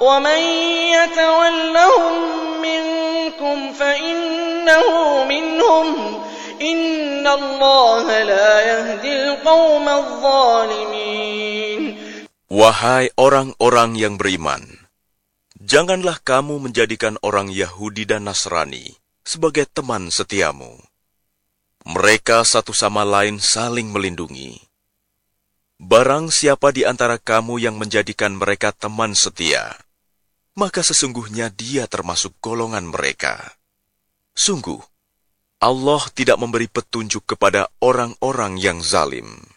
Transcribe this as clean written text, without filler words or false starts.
وَمَن يَتَوَلَّهُم مِّنكُمْ فَإِنَّهُ مِنْهُمْ إِنَّ اللَّهَ لَا يَهْدِي الْقَوْمَ الظَّالِمِينَ. Wahai orang-orang yang beriman, janganlah kamu menjadikan orang Yahudi dan Nasrani sebagai teman setiamu. Mereka satu sama lain saling melindungi. Barang siapa di antara kamu yang menjadikan mereka teman setia, maka sesungguhnya dia termasuk golongan mereka. Sungguh, Allah tidak memberi petunjuk kepada orang-orang yang zalim.